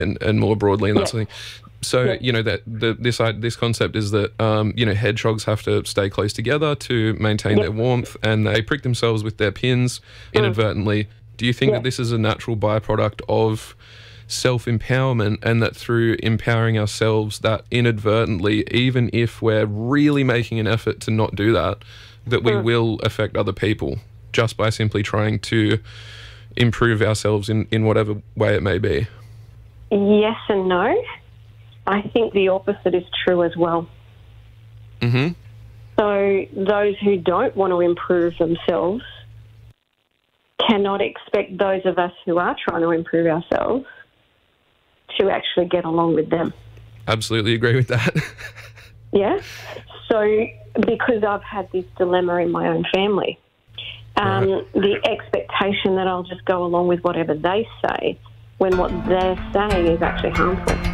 and more broadly and that Yeah. sort of thing. So, Yeah. you know, that this concept is that, you know, hedgehogs have to stay close together to maintain Yeah. their warmth, and they prick themselves with their pins inadvertently. Do you think Yeah. that this is a natural byproduct of self-empowerment, and that through empowering ourselves, that inadvertently, even if we're really making an effort to not do that, that we will affect other people just by simply trying to improve ourselves in whatever way it may be? Yes and no. I think the opposite is true as well. Mm-hmm. So those who don't want to improve themselves cannot expect those of us who are trying to improve ourselves to actually get along with them. Absolutely agree with that. Yeah? So because I've had this dilemma in my own family, the expectation that I'll just go along with whatever they say when what they're saying is actually harmful.